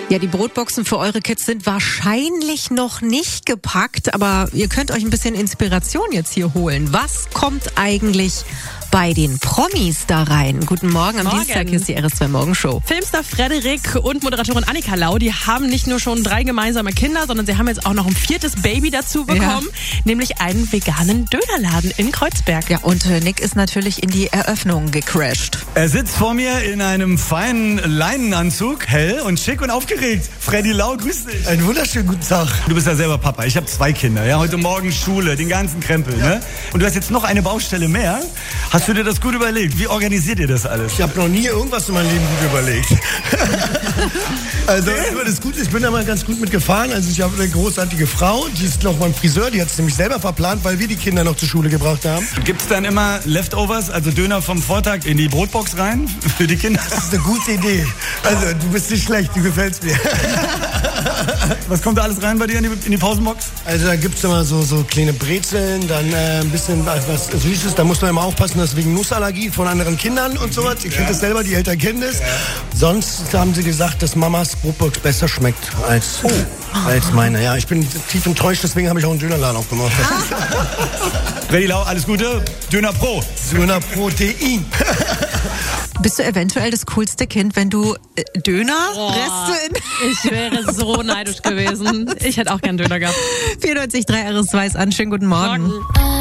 Ja, die Brotboxen für eure Kids sind wahrscheinlich noch nicht gepackt, aber ihr könnt euch ein bisschen Inspiration jetzt hier holen. Was kommt eigentlich bei den Promis da rein? Guten Morgen, am Dienstag ist die RS2 Morgenshow. Filmstar Frederik und Moderatorin Annika Lau, die haben nicht nur schon 3 gemeinsame Kinder, sondern sie haben jetzt auch noch ein 4. Baby dazu bekommen, nämlich einen veganen Dönerladen in Kreuzberg. Ja, und Nick ist natürlich in die Eröffnung gecrashed. Er sitzt vor mir in einem feinen Leinenanzug, hell und schick und aufgeregt. Freddy Lau, grüß dich. Einen wunderschönen guten Tag. Du bist ja selber Papa. Ich habe 2 Kinder. Ja, heute Morgen Schule, den ganzen Krempel. Ja. Ne? Und du hast jetzt noch eine Baustelle mehr. Hast du dir das gut überlegt? Wie organisiert ihr das alles? Ich habe noch nie irgendwas in meinem Leben gut überlegt. Also das Gute, ich bin da mal ganz gut mitgefahren. Also ich habe eine großartige Frau, die ist noch beim Friseur, die hat es nämlich selber verplant, weil wir die Kinder noch zur Schule gebracht haben. Gibt's dann immer Leftovers, also Döner vom Vortag in die Brotbox rein für die Kinder? Das ist eine gute Idee. Also du bist nicht schlecht, du gefällst mir. Was kommt da alles rein bei dir in die Pausenbox? Also da gibt's immer so kleine Brezeln, dann ein bisschen was Süßes. Da muss man immer aufpassen, dass wegen Nussallergie von anderen Kindern und sowas. Ich kriege das selber, die Eltern kennen das. Sonst haben sie gesagt, dass Mamas Brotbox besser schmeckt als meine. Ja, ich bin tief enttäuscht, deswegen habe ich auch einen Dönerladen aufgemacht. Freddy Lau, alles Gute. Döner Pro. Döner Protein. Bist du eventuell das coolste Kind, wenn du Dönerreste Ich wäre so neidisch gewesen. Ich hätte auch gern Döner gehabt. 94.3 RS2 ist an. Schönen guten Morgen.